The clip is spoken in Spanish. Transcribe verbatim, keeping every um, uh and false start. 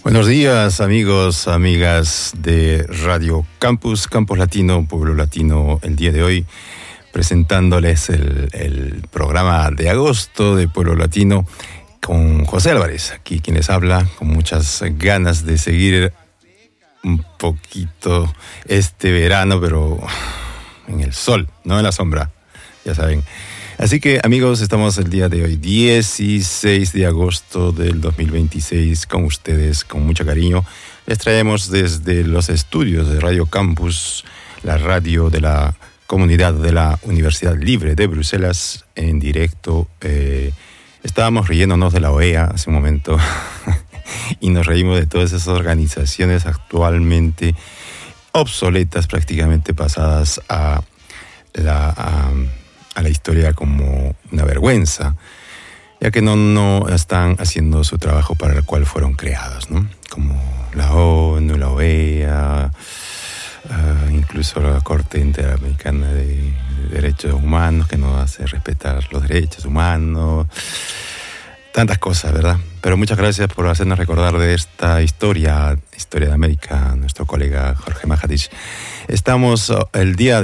Buenos días, amigos, amigas de Radio Campus, Campus Latino, Pueblo Latino, el día de hoy, presentándoles el, el programa de agosto de Pueblo Latino con José Álvarez, aquí quien les habla, con muchas ganas de seguir un poquito este verano, pero en el sol, no en la sombra, ya saben. Así que, amigos, estamos el día de hoy, dieciséis de agosto del dos mil veintiséis, con ustedes, con mucho cariño. Les traemos desde los estudios de Radio Campus, la radio de la comunidad de la Universidad Libre de Bruselas, en directo. Eh, estábamos riéndonos de la O E A hace un momento y nos reímos de todas esas organizaciones actualmente obsoletas, prácticamente pasadas a la... A, a la historia como una vergüenza, ya que no, no están haciendo su trabajo para el cual fueron creados, ¿no? Como la ONU, la O E A, uh, incluso la Corte Interamericana de Derechos Humanos, que no hace respetar los derechos humanos, tantas cosas, ¿verdad? Pero muchas gracias por hacernos recordar de esta historia, historia de América, nuestro colega Jorge Majadich. Estamos el día de